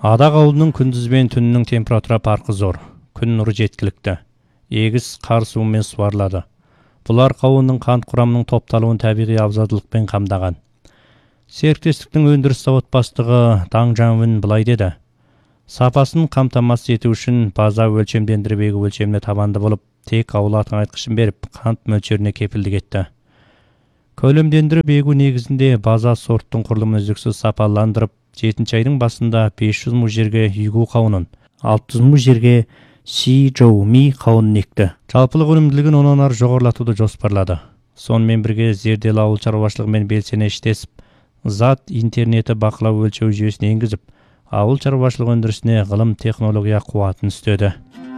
Адақ ауылының күндіз бен түннің температура парқы зор. Күн нұры жеткілікті. Егіс қар суымен суарылады. Бұлар қауынның қант құрамының топталуын табиғи абзалдылықпен қамдаған. Серіктестіктің өндіріс зауыт бастығы Даң Жанвин былай деді. Сапасын қамтамасыз ету үшін база өлшемдендіріп егу өлшеміне табанды болып, тек ауыл тыңайтқышын беріп, қант мөлшеріне кепілдік етті. Көлемдендіріп егу негізінде база сорттың құрылымын үздіксіз сапаландырып, 7 айдың басында 500 му жерге үйгу қауынын, 600 му жерге Си-Жоу-Ми қауынын екті. Жалпылық өнімділігін онан ары жоғарылатуды жоспарлады. Сонымен бірге зерделі ауыл шаруашылығымен белсене іштесіп, зат интернеті бақылау өлшеу жүйесін енгізіп, ауыл шаруашылық өндірісіне ғылым технология қуатын үстеді.